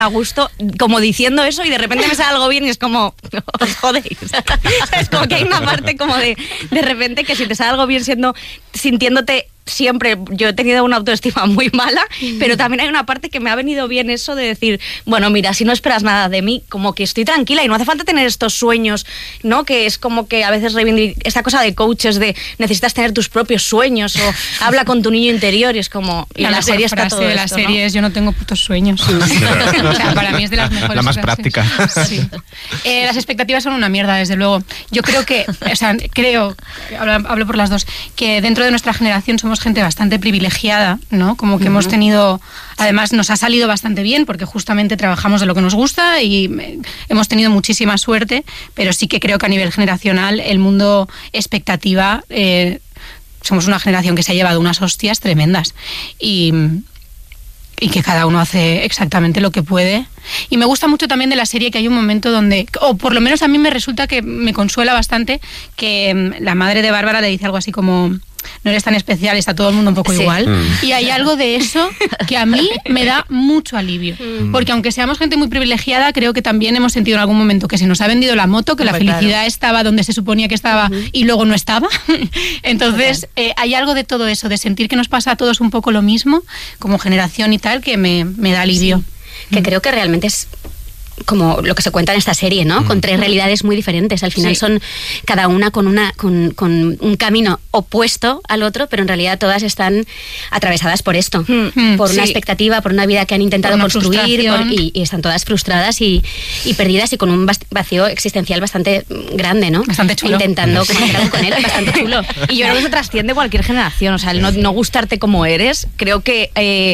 a gusto como diciendo eso y de repente me sale algo bien y es como, os jodéis. Es como que hay una parte como de repente que si te sale algo bien sintiéndote siempre, yo he tenido una autoestima muy mala, pero también hay una parte que me ha venido bien eso de decir, bueno, mira, si no esperas nada de mí, como que estoy tranquila y no hace falta tener estos sueños, ¿no? Que es como que a veces esta cosa de coaches de necesitas tener tus propios sueños o habla con tu niño interior y es como, y en la serie está todo de la esto, serie ¿no? es yo no tengo putos sueños. O sea, para mí es de las mejores. La más frases. práctica. Sí. Las expectativas son una mierda, desde luego. Yo creo que, o sea, hablo por las dos, que dentro de nuestra generación somos gente bastante privilegiada, ¿no? Como que hemos tenido, además nos ha salido bastante bien porque justamente trabajamos de lo que nos gusta y hemos tenido muchísima suerte, pero sí que creo que a nivel generacional el mundo expectativa, somos una generación que se ha llevado unas hostias tremendas y que cada uno hace exactamente lo que puede. Y me gusta mucho también de la serie que hay un momento donde, o por lo menos a mí me resulta que me consuela bastante, que la madre de Bárbara le dice algo así como, no eres tan especial, está todo el mundo un poco igual. Y hay algo de eso que a mí me da mucho alivio. Porque aunque seamos gente muy privilegiada, creo que también hemos sentido en algún momento que se nos ha vendido la moto, que la felicidad estaba donde se suponía que estaba y luego no estaba. Entonces, hay algo de todo eso, de sentir que nos pasa a todos un poco lo mismo, como generación y tal, que me da alivio. Sí. Que creo que realmente es como lo que se cuenta en esta serie, ¿no? Con tres realidades muy diferentes. Al final son cada una con un camino opuesto al otro, pero en realidad todas están atravesadas por esto, por una expectativa, por una vida que han intentado construir y están todas frustradas y perdidas y con un vacío existencial bastante grande, ¿no? Bastante chulo. Intentando hacer algo con él, bastante chulo. Y yo creo que eso trasciende cualquier generación, o sea, el no gustarte como eres. Creo que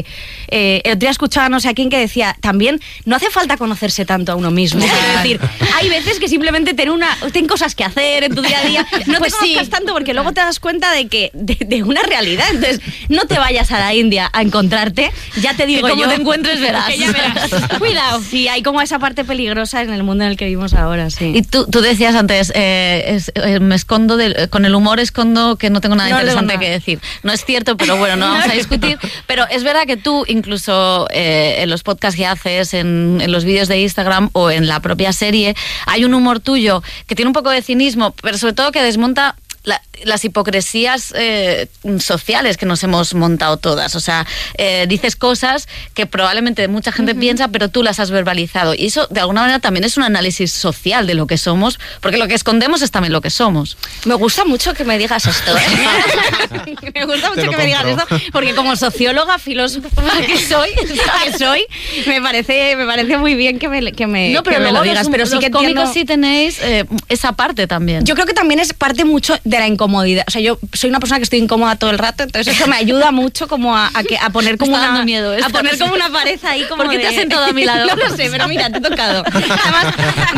el otro día escuchaba no sé a quién que decía, también no hace falta conocerse tanto a uno mismo. Es decir, hay veces que simplemente ten cosas que hacer en tu día a día, no te conozcas tanto porque luego te das cuenta de que de una realidad. Entonces, no te vayas a la India a encontrarte, ya te digo yo. Como te encuentres verás. Que ya verás. Cuidado. Sí, hay como esa parte peligrosa en el mundo en el que vivimos ahora, sí. Y tú decías antes, me escondo, con el humor escondo que no tengo nada interesante que decir. No es cierto, pero bueno, no vamos a discutir. Pero es verdad que tú, incluso en los podcasts que haces, en los vídeos de Instagram o en la propia serie, hay un humor tuyo que tiene un poco de cinismo, pero sobre todo que desmonta las hipocresías sociales que nos hemos montado todas. O sea, dices cosas que probablemente mucha gente piensa, pero tú las has verbalizado. Y eso, de alguna manera, también es un análisis social de lo que somos, porque lo que escondemos es también lo que somos. Me gusta mucho que me digas esto, ¿eh? Me gusta mucho que me digas esto, porque como socióloga, filósofa que soy, me parece muy bien que me lo digas. Pero sí que los cómicos sí tenéis esa parte también. Yo creo que también es parte mucho de la incomodidad. O sea, yo soy una persona que estoy incómoda todo el rato, entonces eso me ayuda mucho como a poner como una miedo a poner como una pared ahí como ¿Por qué te has sentado a mi lado? No lo sé, pero mira, te he tocado. Además,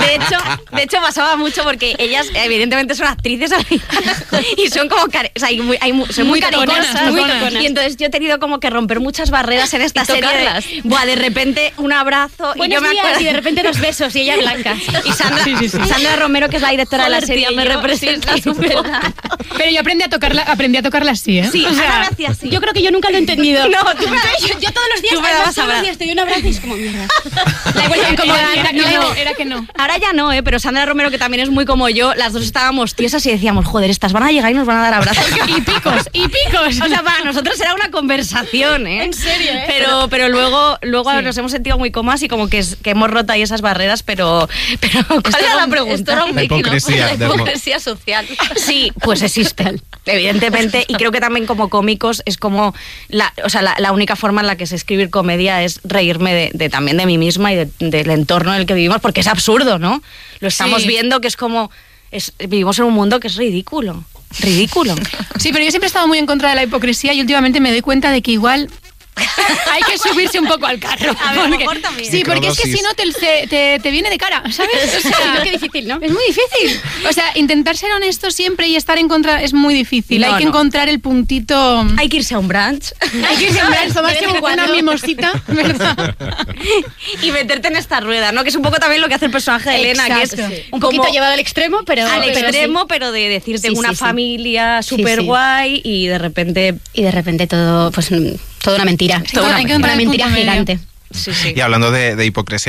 de hecho pasaba mucho porque ellas evidentemente son actrices y son como son muy caricosas, y entonces yo he tenido como que romper muchas barreras en esta serie de repente un abrazo y yo me acuerdo y de repente dos besos y ella blanca. Y Sandra Romero, que es la directora de la serie, me representa súper. Pero yo aprendí a tocarla así, ¿eh? Sí, o sea, gracias, sí. Yo creo que yo nunca lo he entendido. No, yo todos los días te doy un abrazo y es como mierda. La he vuelto a incomodar. Era que no. Ahora ya no, pero Sandra Romero, que también es muy como yo, las dos estábamos tiesas y decíamos, joder, estas van a llegar y nos van a dar abrazos. Y picos. O sea, para nosotros era una conversación, ¿eh? En serio, ¿eh? Pero luego nos hemos sentido muy cómodas y como que hemos roto ahí esas barreras, pero ¿cuál era la pregunta? Esto era un la hipocresía, la hipocresía social. Sí, pues existe, evidentemente, y creo que también como cómicos es como la única forma en la que sé escribir comedia es reírme también de mí misma y del entorno en el que vivimos, porque es absurdo, ¿no? Lo estamos viendo que es como vivimos en un mundo que es ridículo. Sí, pero yo siempre he estado muy en contra de la hipocresía y últimamente me doy cuenta de que igual hay que subirse un poco al carro. A lo mejor también. Sí, porque es que si no te viene de cara, ¿sabes? O sea, qué difícil, ¿no? Es muy difícil. O sea, intentar ser honesto siempre y estar en contra es muy difícil. Hay que encontrar el puntito. Hay que irse a un brunch. Tomarse una mimosita, ¿verdad? Y meterte en esta rueda, ¿no? Que es un poco también lo que hace el personaje de Elena, que es un poquito llevado al extremo, pero pero de decirte una familia súper guay y de repente todo, pues toda una mentira. Hay que una mentira medio. gigante. Sí, sí. Y hablando de hipocresía,